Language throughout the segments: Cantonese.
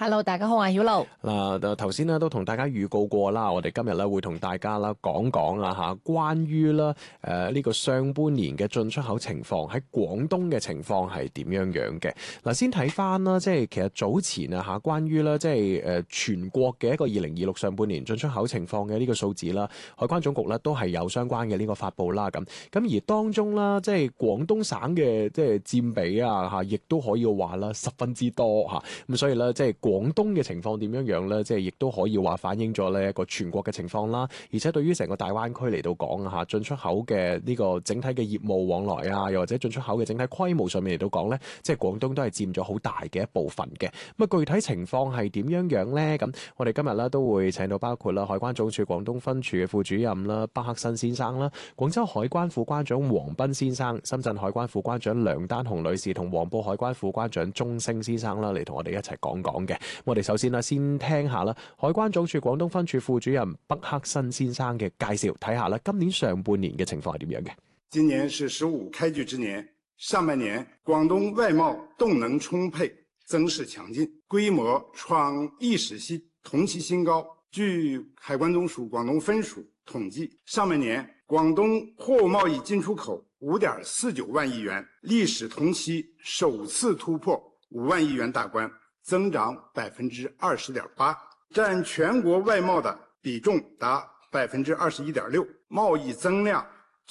Hello，大家好，我係曉露。 嗱，頭先咧都同大家預告過啦，我哋今日咧會同大家啦講講啊嚇，關於啦呢個上半年嘅進出口情況喺廣東嘅情況係點樣嘅？嗱，先睇翻啦，即係其實早前啊嚇，關於啦即係全國嘅一個2026上半年進出口情況嘅呢個數字啦，海關總局咧都係有相關嘅呢個發布啦咁。而當中啦，即係廣東省嘅即係佔比啊嚇，亦都可以話啦十分之多嚇。咁所以咧，即係廣東嘅情況點樣咧，即係亦都可以話反映咗呢一個全國嘅情況啦。而且對於成個大灣區嚟到講啊，進出口嘅呢個整體嘅業務往來啊，又或者進出口嘅整體規模上面嚟到講咧，即係廣東都係佔咗好大嘅一部分嘅。咁具體情況係點樣咧？咁我哋今日咧都會請到包括啦海關總署廣東分處嘅副主任啦巴克新先生啦，廣州海關副關長黃斌先生、深圳海關副關長梁丹紅女士同黃埔海關副關長鐘聲先生啦，嚟同我哋一齊講嘅。我哋首先先聽下啦，海關總署廣東分處副主任巴克新先生嘅介紹，睇下啦今年上半年嘅情況係點樣嘅。 今年是15開局之年，上半年廣東外貿動能充沛，增勢強勁，規模創歷史同期新高。據海關總署廣東分署統計，上半年廣東貨物貿易進出口5.49萬億元，歷史同期首次突破5萬億元大關，增長20.8%，佔全國外貿的比重達21.6%，貿易增量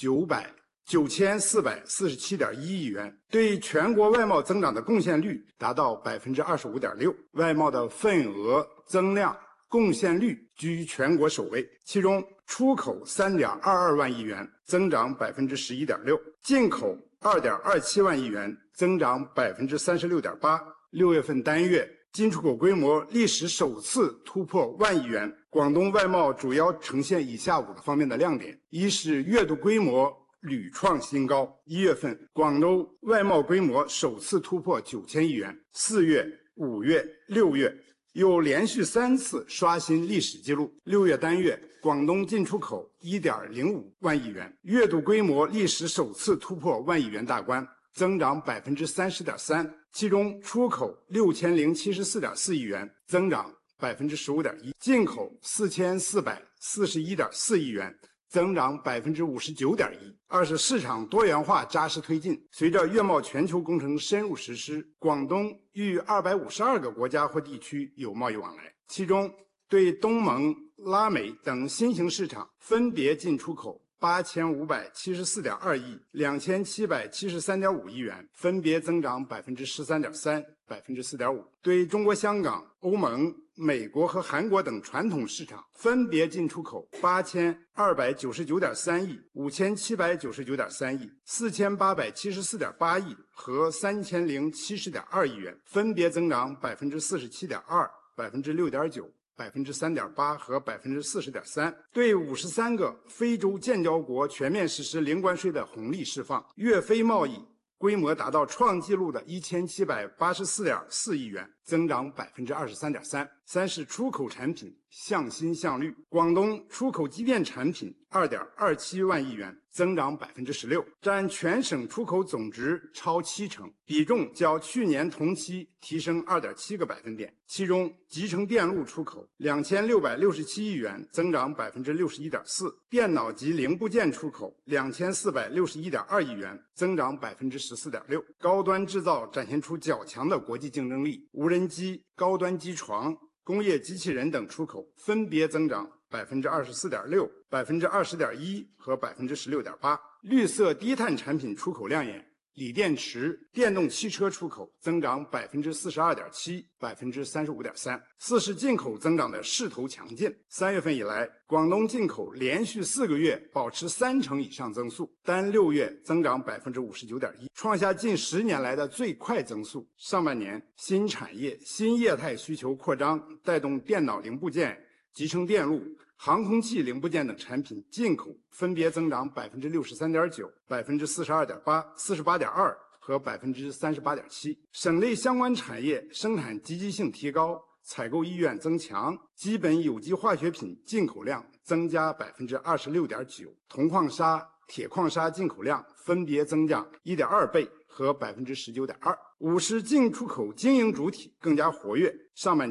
9447.1億元，對全國外貿增長的貢獻率達到25.6%，外貿的份額增量貢獻率居全國首位。其中出口3.22萬億元，增長11.6%，進口2.27萬億元，增長36.8%。6月份單月進出口規模歷史首次突破萬億元。廣東外貿主要呈現以下5個方面的亮點：一是月度規模屢創新高，1月份廣東外貿規模首次突破9000億元，4月、5月、6月又連續3次刷新歷史記錄。6月單月廣東進出口1.05萬億元，月度規模歷史首次突破萬億元大關，增長30.3%，其中出口6074.4億元，增長15.1%，進口4441.4億元，增長59.1%。二是市場多元化扎實推進，隨着粵貿全球工程深入實施，廣東與252個國家或地區有貿易往來，其中對東盟、拉美等新興市場分別進出口8574.2億、2773.5億元，分別增長13.3%、4.5%。對中國香港、歐盟、美國和韓國等傳統市場分別進出口8299.3億、5799.3億、4874.8億和3070.2億元，分別增長47.2%、6.9%。3.8%和40.3%，對53個非洲建交國全面實施零關稅的紅利釋放，粵非貿易規模達到創紀錄的1784.4億元，增長23.3%。三是出口產品向新向綠，廣東出口機電產品2.27萬億元，增長16%，佔全省出口總值超70%，比重較去年同期提升2.7個百分點。其中集成電路出口2667億元，增長61.4%，電腦及零部件出口2461.2億元，增長14.6%。高端製造展現出較強的國際競爭力，無人機、高端機床、工業機器人等出口分別增長24.6%、20.1%和16.8%。綠色低碳產品出口亮眼，鋰電池、電動汽車出口增長42.7%、35.3%。四是進口增長的勢頭強勁。3月份以來，廣東進口連續4個月保持30%以上增速，單6月增長59.1%，創下近10年來的最快增速。上半年新產業、新業態需求擴張，帶動電腦零部件、集成電路、航空器零部件等產品進口分別增長63.9%、42.8%、48.2%和38.7%。省內相關產業生產積極性提高，採購意願增強，基本有機化學品進口量增加26.9%，銅礦砂、鐵礦砂進口量分別增長1.2倍和19.2%。五是進出口經營主體更加活躍，上半